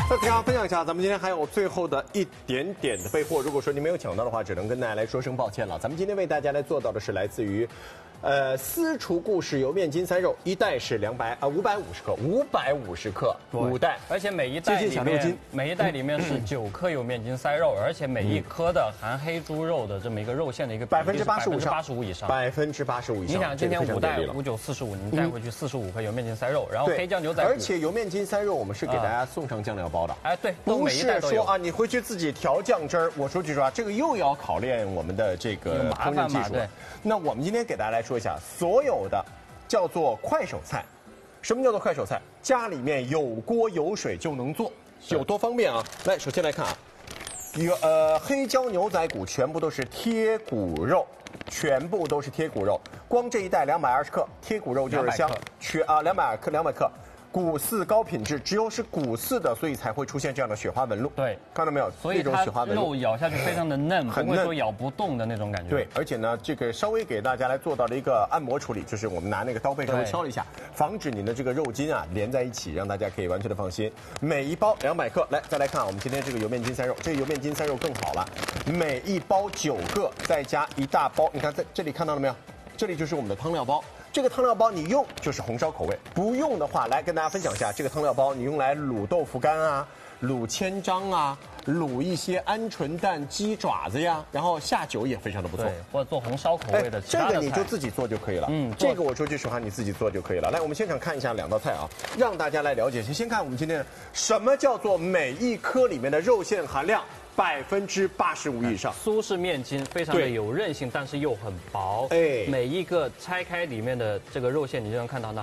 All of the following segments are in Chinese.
那跟大家分享一下，咱们今天还有最后的一点点的备货。如果说您没有抢到的话，只能跟大家来说声抱歉了。咱们今天为大家来做到的是来自于，私厨故事油面筋塞肉，一袋是550克，550克5袋， 而且每一袋里面是9颗油面筋塞肉，而且每一颗的含黑猪肉的这么一个肉馅的一个比例是85%以上 ，85%以上。 你想今天5袋5945，你带回去45颗油面筋塞肉，然后黑椒牛仔骨， 而且油面筋塞肉我们是给大家送上酱料包的。 哎，对， 不是说啊，你回去自己调酱汁儿。我说句实话，这个又要考验我们的这个烹饪技术。对，那我们今天给大家来说一下，所有的叫做快手菜。什么叫做快手菜？家里面有锅有水就能做，有多方便啊！来，首先来看啊，黑椒牛仔骨全部都是贴骨肉，光这一袋220克贴骨肉就是香，200克。骨饲高品质，只有是骨饲的，所以才会出现这样的雪花纹路。对，看到没有？ 所以它肉咬下去非常的嫩，不会说咬不动的那种感觉。 对，而且呢，这个稍微给大家来做到了一个按摩处理，就是我们拿那个刀背稍微敲了一下，防止你的这个肉筋啊连在一起，让大家可以完全的放心。每一包200克，来再来看我们今天这个油面筋塞肉，这个油面筋塞肉更好了，每一包9个，再加一大包，你看在这里看到了没有？这里就是我们的汤料包。这个汤料包你用就是红烧口味，不用的话，来跟大家分享一下，这个汤料包你用来卤豆腐干啊、卤千张啊、卤一些鹌鹑蛋、鸡爪子呀，然后下酒也非常的不错。 对，或者做红烧口味的其他的菜， 这个你就自己做就可以了。这个我说句实话，你自己做就可以了。来，我们现场看一下2道菜啊，让大家来了解。先看我们今天什么叫做每一颗里面的肉馅含量85%以上， 苏式面筋非常的有韧性，但是又很薄。哎，每一个拆开里面的这个肉馅，你就能看到呢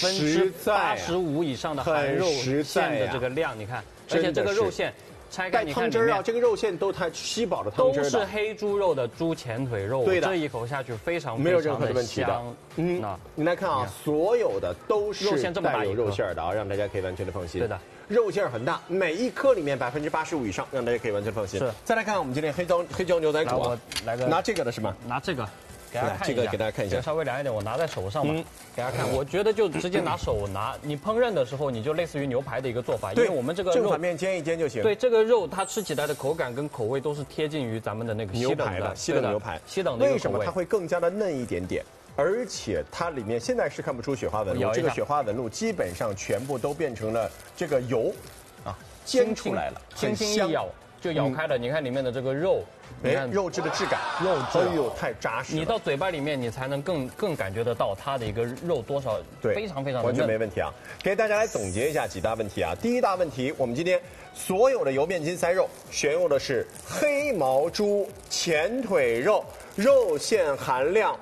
，85%以上的含肉馅的这个量，你看，而且这个肉馅拆开，你看汤汁啊，这个肉馅都太吸饱了汤汁都是黑猪肉的猪前腿肉，对的，这一口下去非常没有任何的问题的。你来看啊，所有的都是带有肉馅的啊，让大家可以完全的放心。对的。肉馅很大，每一颗里面85%以上，让大家可以完全放心。是，再来看我们今天黑椒牛仔骨啊， 来个拿这个的是吗？ 拿这个，给大家看一下。 这个给大家看一下， 稍微凉一点，我拿在手上嘛，给大家看。我觉得就直接拿手拿，你烹饪的时候你就类似于牛排的一个做法，因为我们这个肉正反面煎一煎就行。 对，这个肉它吃起来的口感跟口味都是贴近于咱们的那个牛排的西冷牛排， 西冷的。 为什么它会更加的嫩一点点？而且它里面现在是看不出雪花纹路，这个雪花纹路基本上全部都变成了这个油。煎出来了， 轻轻一咬就咬开了。你看里面的这个肉， 你看肉质的质感，肉质太扎实了。 你到嘴巴里面，你才能更感觉得到它的一个肉多少，非常的完全没问题啊。给大家来总结一下几大问题啊。第一大问题，我们今天所有的油面筋塞肉选用的是黑毛猪前腿肉，肉馅含量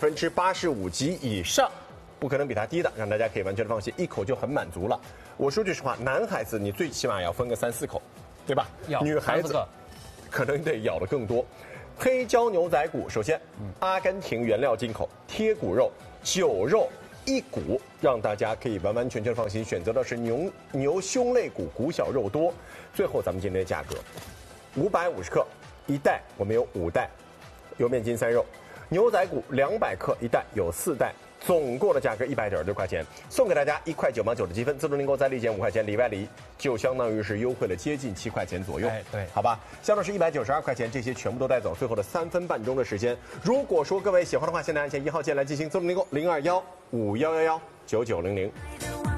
85%及以上。不可能比它低的，让大家可以完全的放心，一口就很满足了。我说句实话，男孩子你最起码要分个3、4口，对吧？女孩子可能得咬的更多。黑椒牛仔骨，首先，阿根廷原料进口，贴骨肉，9肉1骨，让大家可以完完全全放心。选择的是牛胸肋骨，骨小肉多。最后咱们今天的价格，550克一袋，我们有5袋油面筋塞肉，牛仔骨200克一袋，有4袋。总共的价格196块钱，送给大家1块9毛9的积分，自助零购再立减5块钱，里外里就相当于是优惠了接近7块钱左右。对，好吧，销售是192块钱，这些全部都带走。最后的3分半钟的时间，如果说各位喜欢的话，现在按键1号键来进行自助零购，0215119900。